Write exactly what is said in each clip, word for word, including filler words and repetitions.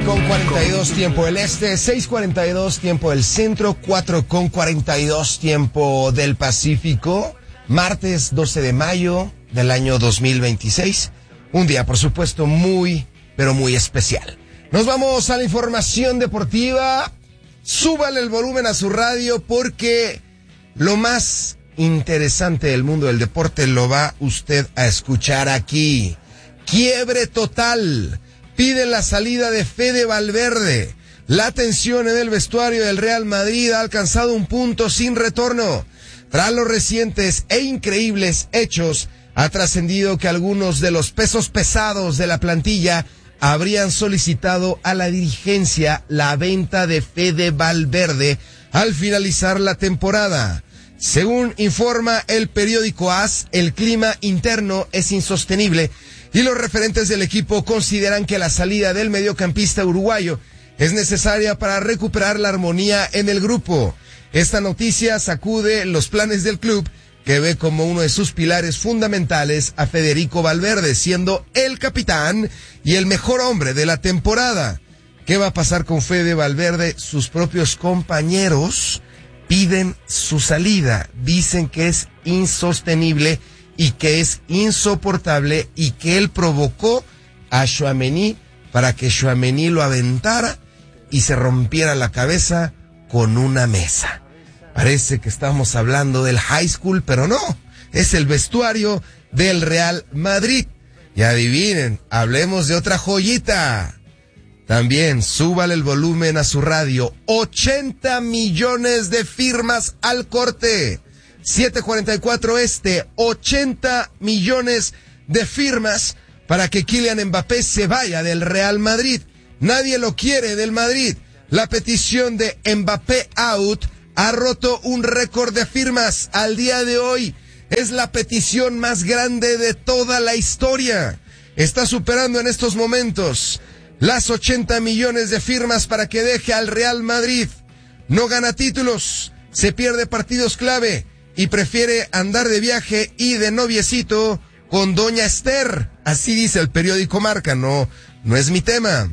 con cuarenta y dos tiempo del este, seis cuarenta y dos tiempo del centro, cuatro con cuarenta y dos tiempo del Pacífico. Martes doce de mayo del año dos mil veintiséis. Un día, por supuesto, muy, pero muy especial. Nos vamos a la información deportiva. Súbale el volumen a su radio porque lo más interesante del mundo del deporte lo va usted a escuchar aquí. Quiebre total. Piden la salida de Fede Valverde. La tensión en el vestuario del Real Madrid ha alcanzado un punto sin retorno. Tras los recientes e increíbles hechos, ha trascendido que algunos de los pesos pesados de la plantilla habrían solicitado a la dirigencia la venta de Fede Valverde al finalizar la temporada. Según informa el periódico A S, el clima interno es insostenible y los referentes del equipo consideran que la salida del mediocampista uruguayo es necesaria para recuperar la armonía en el grupo. Esta noticia sacude los planes del club, que ve como uno de sus pilares fundamentales a Federico Valverde, siendo el capitán y el mejor hombre de la temporada. ¿Qué va a pasar con Fede Valverde? Sus propios compañeros piden su salida. Dicen que es insostenible y que es insoportable y que él provocó a Tchouaméni para que Tchouaméni lo aventara y se rompiera la cabeza con una mesa. Parece que estamos hablando del high school, pero no, es el vestuario del Real Madrid. Y adivinen, hablemos de otra joyita. También súbale el volumen a su radio. ochenta millones de firmas al corte. siete cuarenta y cuatro este, ochenta millones de firmas para que Kylian Mbappé se vaya del Real Madrid. Nadie lo quiere del Madrid. La petición de Mbappé out ha roto un récord de firmas. Al día de hoy es la petición más grande de toda la historia. Está superando en estos momentos las ochenta millones de firmas para que deje al Real Madrid. No gana títulos, se pierde partidos clave y prefiere andar de viaje y de noviecito con Doña Esther. Así dice el periódico Marca, no, no es mi tema.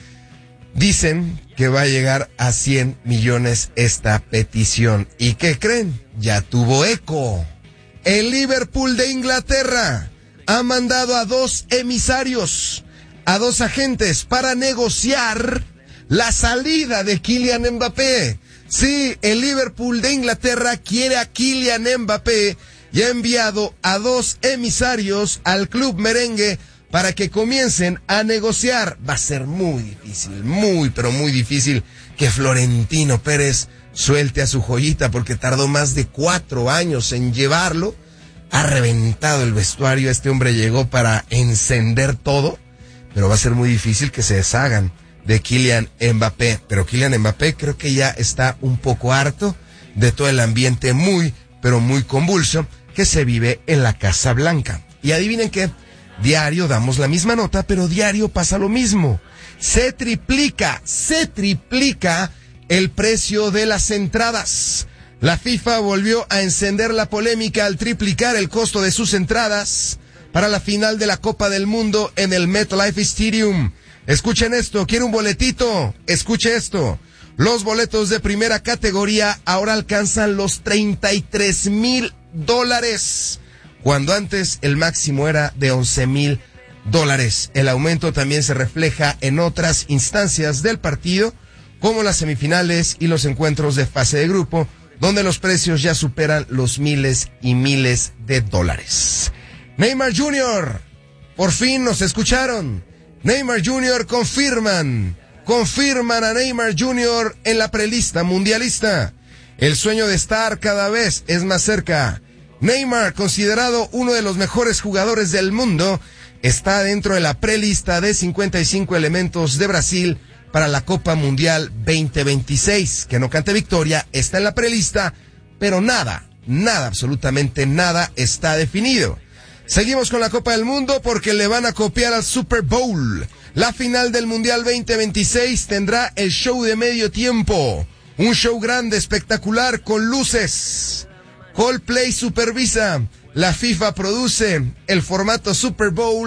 Dicen que va a llegar a cien millones esta petición. ¿Y qué creen? Ya tuvo eco. El Liverpool de Inglaterra ha mandado a dos emisarios, a dos agentes para negociar la salida de Kylian Mbappé. Sí, el Liverpool de Inglaterra quiere a Kylian Mbappé y ha enviado a dos emisarios al club merengue para que comiencen a negociar. Va a ser muy difícil, muy, pero muy difícil que Florentino Pérez suelte a su joyita porque tardó más de cuatro años en llevarlo. Ha reventado el vestuario, este hombre llegó para encender todo, pero va a ser muy difícil que se deshagan de Kylian Mbappé. Pero Kylian Mbappé creo que ya está un poco harto de todo el ambiente muy, pero muy convulso que se vive en la Casa Blanca. Y adivinen qué, diario damos la misma nota, pero diario pasa lo mismo. Se triplica, se triplica el precio de las entradas. La FIFA volvió a encender la polémica al triplicar el costo de sus entradas para la final de la Copa del Mundo en el MetLife Stadium. Escuchen esto, ¿quiere un boletito? Escuche esto. Los boletos de primera categoría ahora alcanzan los treinta y tres mil dólares, cuando antes el máximo era de once mil dólares. El aumento también se refleja en otras instancias del partido, como las semifinales y los encuentros de fase de grupo, donde los precios ya superan los miles y miles de dólares. Neymar junior, por fin nos escucharon. Neymar junior confirman, confirman a Neymar junior en la prelista mundialista. El sueño de estar cada vez es más cerca. Neymar, considerado uno de los mejores jugadores del mundo, está dentro de la prelista de cincuenta y cinco elementos de Brasil para la Copa Mundial veinte veintiséis. Que no cante victoria, está en la prelista, pero nada, nada, absolutamente nada está definido. Seguimos con la Copa del Mundo porque le van a copiar al Super Bowl. La final del Mundial veinte veintiséis tendrá el show de medio tiempo. Un show grande, espectacular, con luces. Coldplay supervisa. La FIFA produce el formato Super Bowl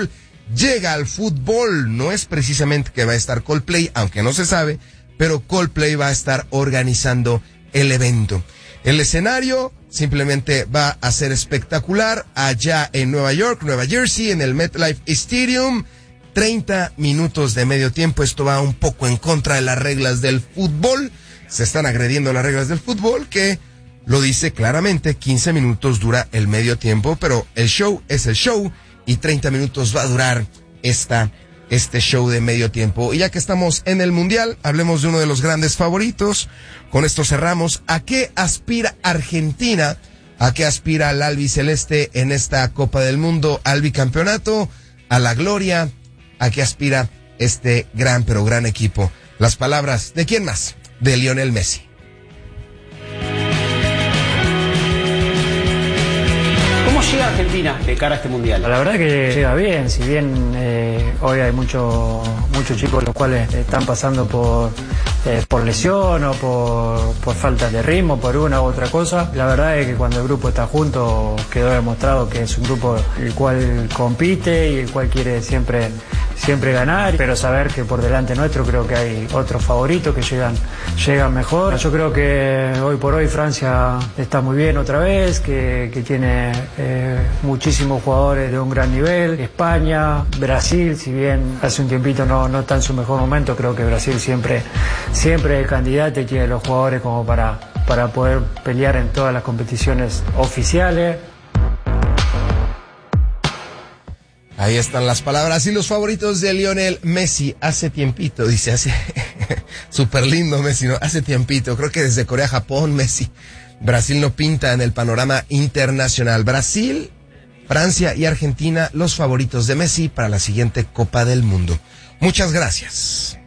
llega al fútbol. No es precisamente que va a estar Coldplay, aunque no se sabe, pero Coldplay va a estar organizando el evento. El escenario simplemente va a ser espectacular allá en Nueva York, Nueva Jersey, en el MetLife Stadium. treinta minutos de medio tiempo. Esto va un poco en contra de las reglas del fútbol. Se están agrediendo las reglas del fútbol, que lo dice claramente, quince minutos dura el medio tiempo, pero el show es el show y treinta minutos va a durar esta, este show de medio tiempo. Y ya que estamos en el Mundial, hablemos de uno de los grandes favoritos. Con esto cerramos. ¿A qué aspira Argentina? ¿A qué aspira el albiceleste en esta Copa del Mundo? ¿Al bicampeonato? ¿A la gloria? ¿A qué aspira este gran, pero gran equipo? Las palabras, ¿de quién más? De Lionel Messi. ¿Cómo llega Argentina de cara a este Mundial? La verdad que llega bien, si bien eh, hoy hay muchos muchos chicos los cuales están pasando por, eh, por lesión o por, por falta de ritmo, por una u otra cosa. La verdad es que cuando el grupo está junto quedó demostrado que es un grupo el cual compite y el cual quiere siempre, siempre ganar, pero saber que por delante nuestro creo que hay otros favoritos que llegan, llegan mejor. Yo creo que hoy por hoy Francia está muy bien otra vez, que, que tiene eh, muchísimos jugadores de un gran nivel. España, Brasil, si bien hace un tiempito no, no está en su mejor momento, creo que Brasil siempre, siempre es candidato y tiene los jugadores como para, para poder pelear en todas las competiciones oficiales. Ahí están las palabras y los favoritos de Lionel Messi. Hace tiempito, dice, hace súper lindo Messi, ¿no? Hace tiempito, creo que desde Corea, Japón, Messi. Brasil no pinta en el panorama internacional. Brasil, Francia y Argentina, los favoritos de Messi para la siguiente Copa del Mundo. Muchas gracias.